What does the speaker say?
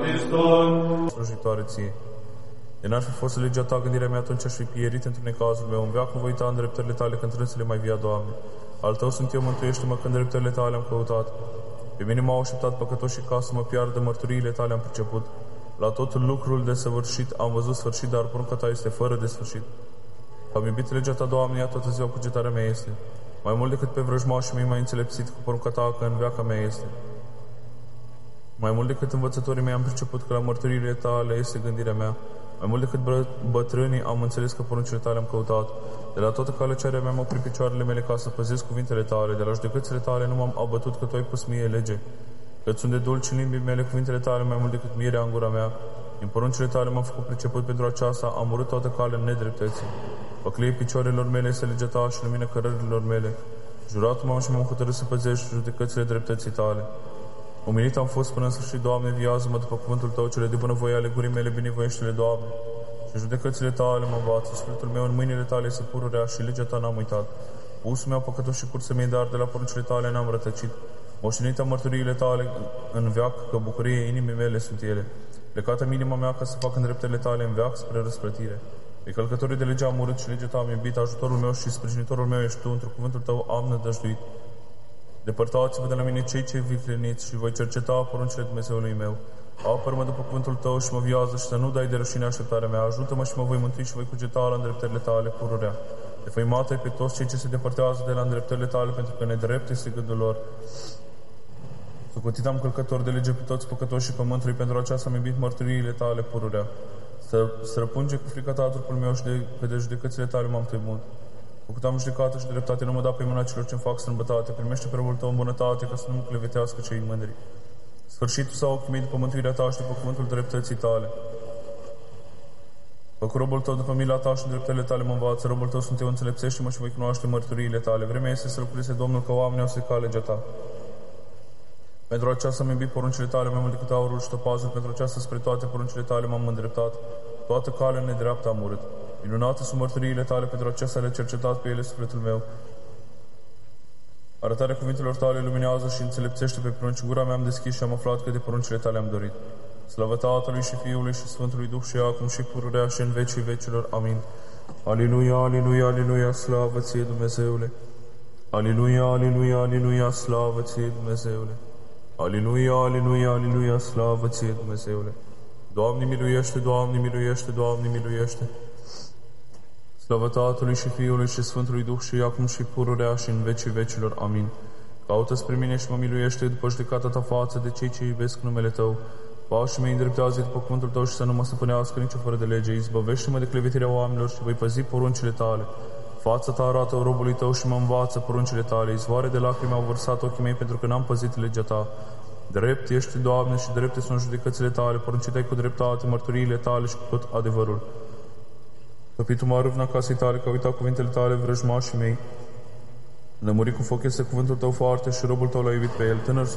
Slujitoare ție. De n-ar fi fost legea ta, gândirea mea, atunci aș fi pierit într-un necazul meu. În veac nu voi uita îndreptările tale, când trânsele mai via, Doamne. Al tău sunt eu, mântuiește-mă, când îndreptările tale am căutat. Pe mine m-au așteptat păcătoșii ca să mă piardă, mărturiile tale am priceput. La tot lucrul desăvârșit am văzut sfârșit, dar porunca ta este fără de sfârșit. Am iubit legea ta, Doamne, ea toată ziua cugetarea mea este. Mai mult decât pe vrăjmașii mei m-ai înțelepțit cu porunca ta, că în veaca mea este. Mai mult decât învățătorii mei am priceput că la mărturiile tale este gândirea mea. Mai mult decât bătrânii am înțeles că poruncile tale am căutat. De la toată calecearea mea m-au oprit picioarele mele ca să păzesc cuvintele tale. De la judecățile tale nu m-am abătut, că tu ai pus mie lege. Că sunt de dulci în limbii mele cuvintele tale mai mult decât mierea în gura mea. Din poruncile tale m-am făcut priceput pentru aceasta, am urât toată calea nedreptății. Păclie picioarelor mele este legea ta și lumină cărărilor mele. Jurat m-am și m-am hotărât să păzești judecățile dreptății tale. Umilit am fost până în sfârșit, Doamne, viază-mă după cuvântul Tău, cele de bunăvoie ale gurii mele, binevoiește-le, Doamne. Și judecățile Tale mă învață, sfârșitul meu în mâinile Tale este pururea și legea Ta n-am uitat. Usul meu păcătos și cursă mie, dar de la poruncile Tale n-am rătăcit. Moștenit am mărturiile Tale în veac, că bucurie inimii mele sunt ele. Plecată minima mea ca să fac îndreptările Tale în veac spre răsplătire. Pe călcătorii de legea am urât și legea Ta am iubit, ajutorul meu și sprijinitorul meu ești Tu, într cuvântul Tău am nădăjduit. Depărtați-vă de la mine cei ce vicleniți și voi cerceta poruncile Dumnezeului meu. Apără-mă după cuvântul Tău și mă viază și să nu dai de rușine așteptarea mea. Ajută-mă și mă voi mântui și voi cugeta la îndreptările Tale pururea. Defăimată-i pe toți cei ce se depărtează de la îndreptările Tale, pentru că nedrept este gândul lor. Socotit am călcător de lege pe toți păcătoșii pământului, pentru aceasta am iubit mărturiile Tale pururea. Să străpunge cu frica Ta trupul meu și de judecățile Tale m-am temut. Făcut am judecată și dreptate, nu mă da pe mâna celor ce-mi fac strâmbătate. Primește pe robul Tău în bunătate, ca să nu mă clevetească cei mândri. Sfârșitul s-a ochii mei după mântuirea Ta și după cuvântul dreptății Tale. Făcu robul Tău după mila Ta și dreptările Tale mă învață. Robul Tău sunt eu, înțelepțește-mă și voi cunoaște mărturiile Tale. Vremea este să lucreze Domnul, că oamenii au să ca legea Ta. Pentru aceasta am iubit poruncile Tale mai mult decât aurul și topazul. Pentru aceasta spre toate poruncile Tale m-am îndreptat. Toată calea nedreaptă am urât. Minunate sunt mărturiile Tale, pentru aceasta le-a cercetat pe ele sufletul meu. Arătarea cuvintelor Tale luminează și înțelepțește pe porunci. Gura mea am deschis și am aflat că de poruncile Tale am dorit. Slavă Tatălui și Fiului și Sfântului Duh și acum și pururea și în vecii vecilor. Amin. Aleluia, aleluia, aleluia, slavă Ție, Dumnezeule. Aleluia, aleluia, aleluia, slavă Ție, Dumnezeule. Aleluia, aleluia, aleluia, slavă Ție, Dumnezeule. Doamne miluiește, Doamne miluiește, Doamne miluiește. Slavă Tatălui și Fiului și Sfântului Duh și acum și pururea și în vecii vecilor. Amin. Caută spre mine și mă miluiește după judecata Ta față de cei ce iubesc numele Tău. Pașii mei îndreptează după cuvântul Tău și să nu mă stăpânească nicio fără de lege. Izbăvește-mă de clevetirea oamenilor și voi păzi poruncile Tale. Fața Ta arată robului Tău și mă învață poruncile Tale. Izvoare de lacrimi au vărsat ochii mei pentru că n-am păzit legea Ta. Drept ești, Doamne, și drepte sunt judecățile Tale. Poruncite-ai cu dreptate mărturiile Tale și cu tot adevărul. Topitul m-a râvna casei Tale, că a uitat cuvintele Tale vrăjmașii mei. Lămuri cu foc este cuvântul Tău foarte și robul Tău l-a iubit pe el. Tânăr